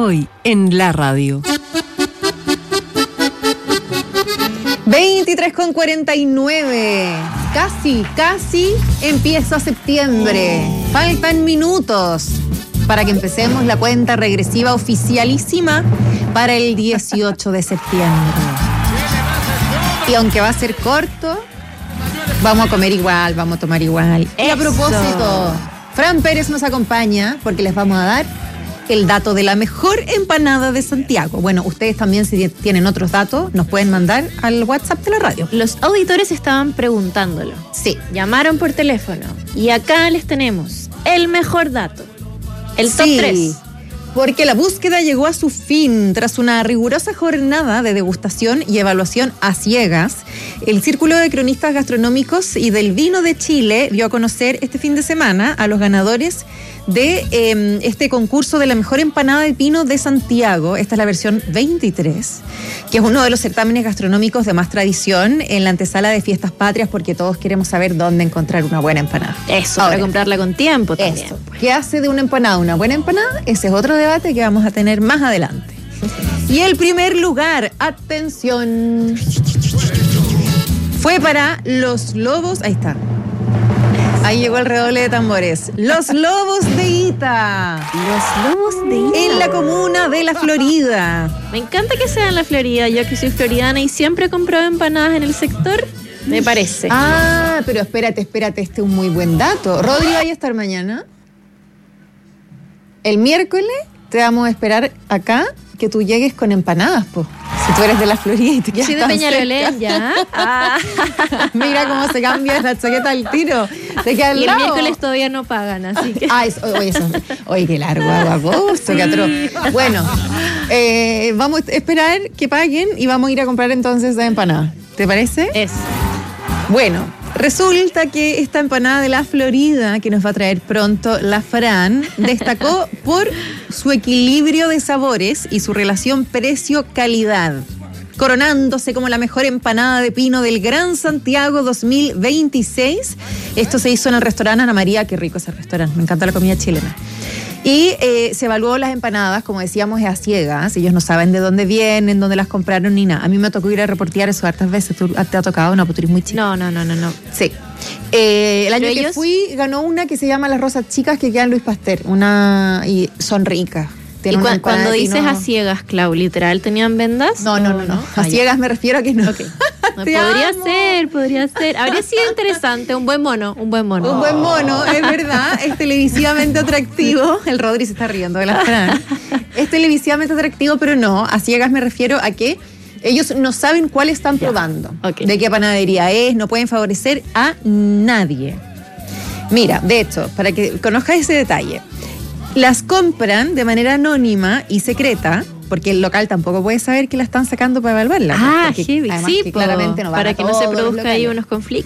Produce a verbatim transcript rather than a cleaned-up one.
hoy en la radio. veintitrés con cuarenta y nueve. Casi, casi empieza septiembre. Faltan minutos para que empecemos la cuenta regresiva oficialísima para el dieciocho de septiembre. Y aunque va a ser corto, vamos a comer igual, vamos a tomar igual. Y a propósito, Fran Pérez nos acompaña porque les vamos a dar el dato de la mejor empanada de Santiago. Bueno, ustedes también, si tienen otros datos, nos pueden mandar al WhatsApp de la radio. Los auditores estaban preguntándolo. Sí. Llamaron por teléfono. Y acá les tenemos el mejor dato. El top Sí, tres. porque la búsqueda llegó a su fin tras una rigurosa jornada de degustación y evaluación a ciegas. El Círculo de Cronistas Gastronómicos y del Vino de Chile dio a conocer este fin de semana a los ganadores de eh, este concurso de la mejor empanada de pino de Santiago. Esta es la versión veintitrés, que es uno de los certámenes gastronómicos de más tradición en la antesala de Fiestas Patrias, porque todos queremos saber dónde encontrar una buena empanada. Eso, Ahora, para comprarla con tiempo también. Eso. ¿Qué hace de una empanada una buena empanada? Ese es otro debate que vamos a tener más adelante. Y el primer lugar, atención, fue para Los Lobos. Ahí está. Ahí llegó el redoble de tambores. Los Lobos de Ita. Los Lobos de Ita. En la comuna de La Florida. Me encanta que sea en la Florida. Yo que soy floridana y siempre he comprado empanadas en el sector, me parece. Ah, pero espérate, espérate, este es un muy buen dato. Rodri, ¿vaya a estar mañana? El miércoles te vamos a esperar acá que tú llegues con empanadas, po. Si tú eres de La Florida y te quedas Soy de tan Peñalolén, cerca. ya. Ah. Mira cómo se cambia la chaqueta al tiro. Te queda al Y el lado. miércoles todavía no pagan, así que... Ah, eso, oye, eso. Oye, qué largo, agosto, qué atroz. Bueno, eh, vamos a esperar que paguen y vamos a ir a comprar entonces la empanada. ¿Te parece? Es. Bueno, resulta que esta empanada de La Florida, que nos va a traer pronto la Fran, destacó por su equilibrio de sabores y su relación precio-calidad, coronándose como la mejor empanada de pino del Gran Santiago dos mil veintiséis. Esto se hizo en el restaurante Ana María. Qué rico ese restaurante, me encanta la comida chilena. Y eh, se evaluó las empanadas, como decíamos, a ciegas. Ellos no saben de dónde vienen, dónde las compraron ni nada. A mí me tocó ir a reportear eso hartas veces. ¿Tú, ¿Te ha tocado? No, pues tú eres muy chica. No, no, no, no, no. Sí. Eh, el año Pero que ellos- fui ganó una que se llama Las Rosas Chicas, que queda en Luis Pasteur. Una, y son ricas. Y Tienen una cua- empanada cuando de dices pino- a ciegas, Clau, ¿literal tenían vendas? No, no, no, no. Ah, A ya. ciegas me refiero a que no. Ok. No, Te podría amo. ser, podría ser. Habría sido interesante, un buen mono, un buen mono. Un buen mono, es verdad, es televisivamente atractivo. El Rodri se está riendo de la Fran. Es televisivamente atractivo, pero no, a ciegas me refiero a que ellos no saben cuál están Ya, probando, ok. de qué panadería es, no pueden favorecer a nadie. Mira, de hecho, para que conozcas ese detalle, las compran de manera anónima y secreta, porque el local tampoco puede saber que la están sacando para evaluarla. Ah, porque heavy, además sí, que po, claramente no van para a que no se todos los produzca ahí locales. unos conflictos.